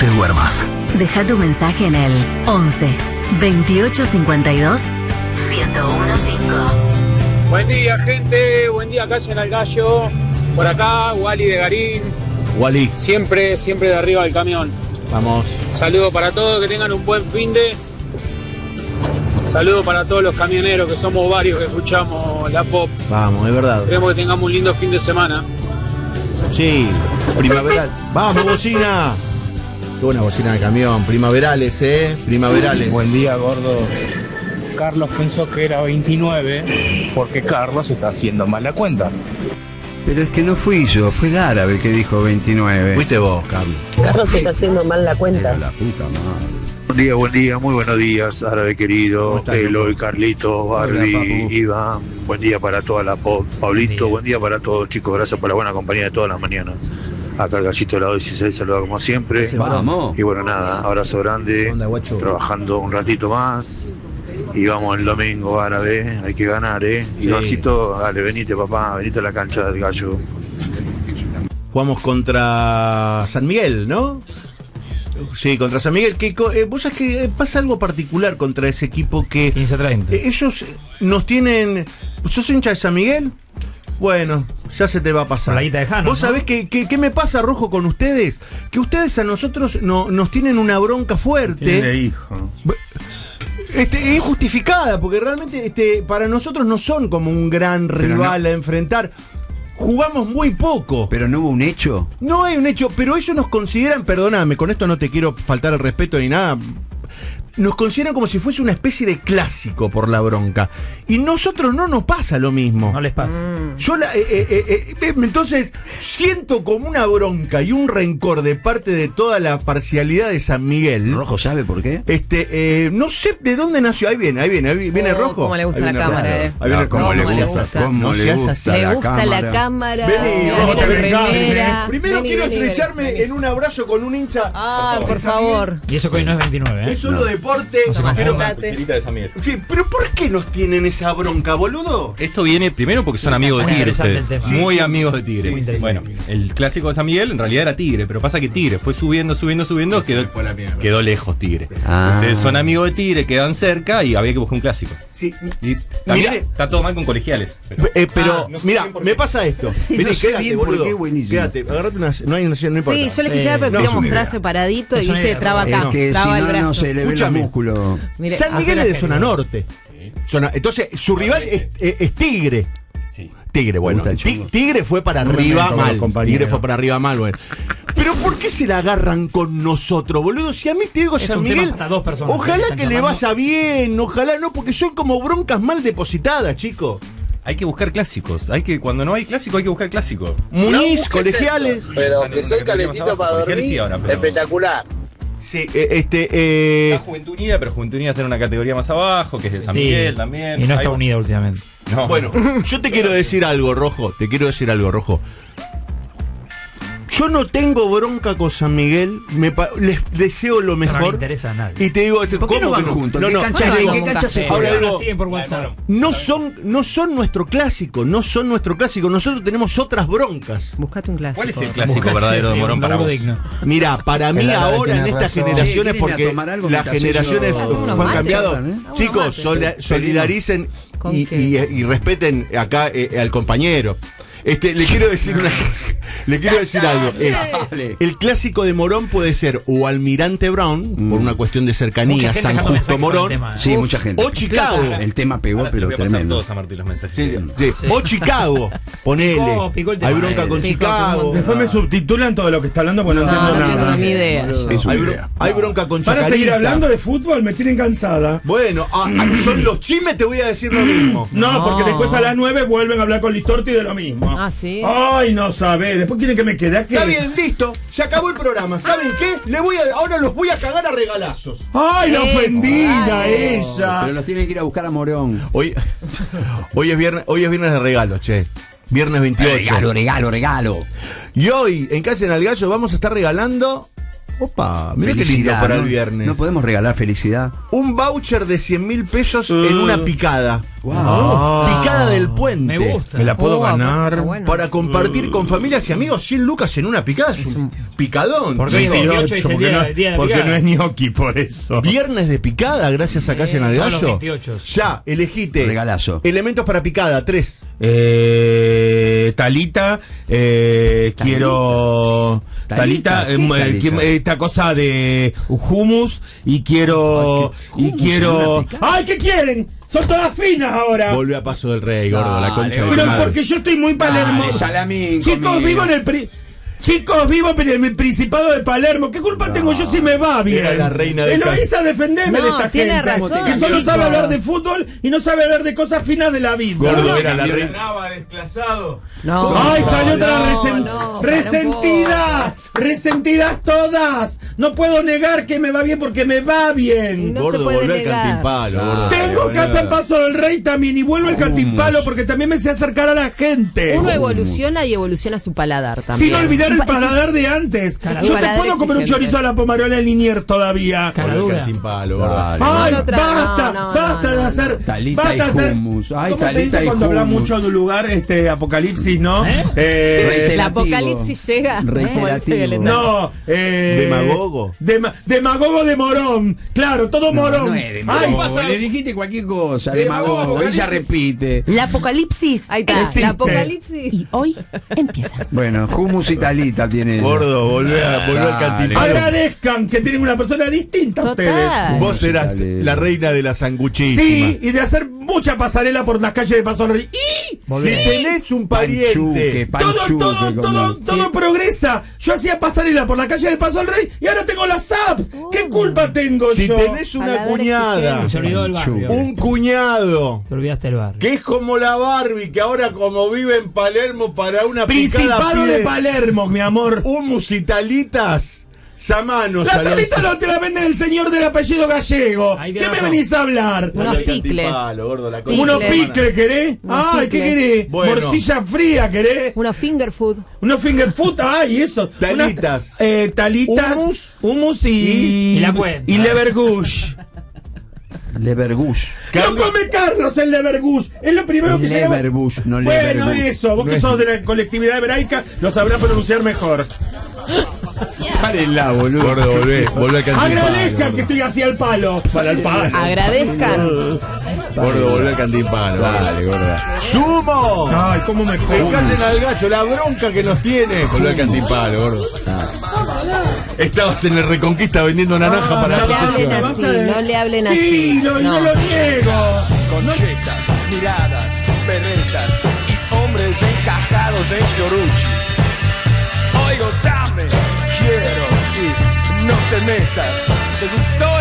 te duermas. Deja tu mensaje en el 11 28 52 1015. Buen día, gente. Buen día, Callen al Gallo. Por acá, Wally de Garín. Wally. Siempre de arriba del camión. Vamos. Saludos para todos, que tengan un buen finde. Saludos para todos los camioneros, que somos varios que escuchamos la pop. Vamos, es verdad. Queremos que tengamos un lindo fin de semana. Sí, primaveral. ¡Vamos, bocina! Qué buena bocina de camión. Primaverales, primaverales. Buen día, gordos. Carlos pensó que era 29 porque Carlos está haciendo mal la cuenta. Pero es que no fui yo, fue Lara el que dijo 29. Fuiste vos, Carlos. Carlos está haciendo mal la cuenta. Era la puta madre. Buen día, muy buenos días, árabe querido, Eloy, Carlito, Barbie, Hola, Iván, buen día para toda la pop, Pablito, buen día para todos, chicos, gracias por la buena compañía de todas las mañanas. Acá el gallito de la 16 saluda como siempre. Vamos. Y bueno, nada, abrazo grande, Onda, guacho. trabajando un ratito más. Y vamos el domingo, árabe, hay que ganar, ¿eh? Sí. Ivancito, dale, venite papá, venite a la cancha del gallo. Jugamos contra San Miguel, ¿no? Sí, contra San Miguel. Vos sabés que pasa algo particular contra ese equipo que... 15-30. Ellos nos tienen... ¿Sos hincha de San Miguel? Bueno, ya se te va a pasar. La guita de Jano, ¿Vos sabés qué me pasa, Rojo, con ustedes? Que ustedes a nosotros nos tienen una bronca fuerte. Hijo. Injustificada, porque realmente para nosotros no son como un gran rival a enfrentar. Jugamos muy poco. ¿Pero no hubo un hecho? No hay un hecho, pero ellos nos consideran, perdóname, con esto no te quiero faltar el respeto ni nada, nos consideran como si fuese una especie de clásico por la bronca. Y nosotros no nos pasa lo mismo. No les pasa. Yo entonces siento como una bronca y un rencor de parte de toda la parcialidad de San Miguel. ¿Rojo sabe por qué? No sé de dónde nació. Ahí viene Rojo. Cómo le gusta Ahí la viene cámara, Rojo. Ahí viene ¿Cómo le gusta? ¿Cómo le gusta? Le gusta la cámara. Vení, la Rojo, te remera. Primero quiero estrecharme en un abrazo con un hincha. Por favor. Y eso que hoy no es 29, ¿eh? Es solo deporte. Sí, pero ¿por qué nos tienen esa bronca, boludo? Esto viene primero porque son amigos de Muy Tigre interesante ustedes. el tema. Muy Sí, amigos de Tigre. muy interesante. Bueno, el clásico de San Miguel en realidad era Tigre, pero pasa que Tigre fue subiendo, quedó lejos Tigre. Ustedes son amigos de Tigre, quedan cerca y había que buscar un clásico. Sí. Y también está todo mal con colegiales. Pero no sé mira, bien por me qué. pasa esto. Y Vení, no sé quédate, bien por boludo. qué, buenísimo. Quédate, agarrate una. No importa. Sí, yo le quisiera, pero no, quería es una mostrarse idea. paradito Es y una viste, idea, traba no, acá, Que si traba el no, brazo. no se le ve el Escúchame. músculo. Mire, San Miguel es de zona norte. Entonces, su rival es Tigre. Sí. Tigre, bueno. Me gusta el chongo. Tigre fue para Un arriba momento con los mal. compañeros. Tigre fue para arriba mal, bueno. Pero ¿por qué se la agarran con nosotros, boludo? Si a mí te digo Es San un tema Miguel, para dos personas, ojalá están que le llamando. vaya bien, ojalá no, porque son como broncas mal depositadas, chicos. Hay que buscar clásicos. Cuando no hay clásico, hay que buscar clásicos. Muniz, colegiales. Pero que soy calentito para dormir, Sí, ahora, pero- espectacular. Sí, Está Juventud Unida, pero Juventud Unida está en una categoría más abajo, que es de San Sí. Miguel también. Y no está Hay- unida últimamente. No. Bueno, yo te quiero decir algo, Rojo. Yo no tengo bronca con San Miguel. Les deseo lo No le mejor. interesa a nadie. Y te digo, ¿Por qué no van juntos? ¿En qué cancha se Ahora juega? digo, Siguen por WhatsApp. no son nuestro clásico. Nosotros tenemos otras broncas. Buscate un clásico. ¿Cuál es el clásico verdadero de Morón para vos? Mira, para mí El árabe ahora en tiene estas razón. generaciones, Che, porque ¿vienen a tomar algo las mientras generaciones ellos- Hacemos unos han mates, cambiado. ¿eh? Chicos, solidaricen ¿Con y, qué? y respeten acá al compañero. Le quiero decir algo. El clásico de Morón puede ser o Almirante Brown, por una cuestión de cercanía, Mucha gente San dejando Justo mensajes Morón, con el tema, Sí, mucha gente. o Chicago. El tema pegó, Ahora se pero los voy a pasar tremendo. todos a Martín los mensajes. Sí. O Chicago, ponele. Picó el tema. Hay bronca con Picó, Chicago. Después me subtitulan todo lo que está hablando porque no No, entiendo no tengo nada. ni idea. yo. Es una Hay, idea. hay bronca con Para Chacarita. seguir hablando de fútbol me tienen cansada. Bueno, yo en los chismes te voy a decir lo mismo. No, porque después a las 9 vuelven a hablar con Listorti de lo mismo. Ah, ¿sí? Ay, no sabés. Después quieren que me quede aquí. Está bien, listo. Se acabó el programa. ¿Saben qué? Ahora los voy a cagar a regalazos. Ay, la Eso, ofendida dale. ella. Pero los tienen que ir a buscar a Morón. Hoy es viernes de regalos, che. Viernes 28. Regalo. Y hoy, en Casa en el Gallo, vamos a estar regalando Opa, mira qué lindo Felicidad, para ¿no? el viernes. No podemos regalar felicidad. Un voucher de 100.000 pesos en una picada. Wow. Picada del puente. Me gusta. Me la puedo ganar. está bueno. Para compartir con familias y amigos. 100 lucas en una picada es un picadón. ¿Por qué? chicos. 28 es el porque día no, de la porque picada. no es gnocchi, por eso. Viernes de picada, gracias a Calle en el todos los Gallo. 28. Ya, elegite. Regalazo. Elementos para picada, 3. Talita, quiero. Talita, ¿Qué Talita? esta cosa de hummus y quiero. Ay, y ¿hummus quiero. en una picada? ¡Ay, qué quieren! Son todas finas ahora. Volve a Paso del Rey, gordo, la Dale, concha de tu Pero madre. porque yo estoy muy Palermo. Dale, salamín Chicos, conmigo. vivo en el Chicos, vivo en el Principado de Palermo. ¿Qué culpa tengo yo si me va bien? Era la reina de Eloísa, defendeme No, de esta tiene gente. razón, que solo chicos. sabe hablar de fútbol y no sabe hablar de cosas finas de la vida. Gordo, era la reina. No. ¡Ay, salió otra no, resentidas! ¡Resentidas todas! No puedo negar que me va bien porque me va bien. No se Gordo, puede volvé al negar. Cantimpalo, gordo. Tengo casa en Paso del Rey también y vuelvo al Cantimpalo porque también me sé acercar a la gente. Uno evoluciona y evoluciona su paladar también. Sin olvidar el paladar de antes. Cara Yo te dura. puedo comer un Exigente. chorizo a la pomarola en Liniers todavía. Cara Volvé al dura. Cantimpalo, gordo. Dale. ¡Ay, No lo tra- basta! no, ¡Basta no, de no, hacer! Talita ¡Basta y de hacer! hummus. Ay, ¿Cómo se talita dice y cuando habla hummus. mucho de un lugar, apocalipsis, no? El Reiterativo. apocalipsis llega. Reiterativo. No, Demagogo. Demagogo de morón. Claro, todo morón. No es demagogo. Ay, Le dijiste cualquier cosa, Demagogo, demagogo. Ella repite. La apocalipsis. Ahí está. Existe. El apocalipsis. Y hoy empieza. Bueno, hummus y talita tiene ella. Gordo, volvé al Dale. Cantimpalo. agradezcan que tienen una persona distinta a ustedes. Total. Vos eras Dale. la reina de la sanguchísima. Sí, y de hacer mucha pasarela por las calles de Paso del Rey. ¡Y! Si tenés un pariente. Todo progresa. Yo hacía pasarela por la calle de Paso del Rey y ahora tengo la SAP. ¿Qué culpa tengo Si yo? tenés una Paladar cuñada, Se olvidó del barrio. un cuñado, Te olvidaste del barrio. que es como la Barbie, que ahora como vive en Palermo para una picada Principado de pide Palermo, mi amor. hummus y talitas, llamanos La al talita 11. no te la vende el señor del apellido gallego. Ahí ¿Qué tenés me razón. venís a hablar? Unos Volvé al picles. Cantimpalo, gordo, la concha Picles. ¿Unos de tu madre. picles querés? Unos Ay, ¿qué picles. querés? Bueno. Morcilla fría querés. Unos finger food. Unos finger food, ay, eso. Talitas. Talitas. Hummus y la cuenta. y levergush. Levergush. No come Carlos el levergush. Es lo primero que se llama. Leverbush, no Bueno, Leverbush. eso. Vos que sos de la colectividad hebraica, lo sabrás pronunciar mejor. Párenla, boludo. Gordo, volvé al Cantimpalo. Agradezcan gordo. que estoy hacia el palo. Para el palo. Agradezcan. Gordo, volvé al Cantimpalo. Dale, gorda. ¡Sumo! Ay, cómo me Que jodas. callen al gallo, la bronca que nos tiene. Volvé al Cantimpalo, gordo. Estabas en el Reconquista vendiendo naranja para No la le hablen procesión. así, no le hablen Sí, así. no No. lo niego. Con jetas, miradas, berretas y hombres encajados en Fiorucci. Oigo, dame, quiero y no te metas. ¿Te gustó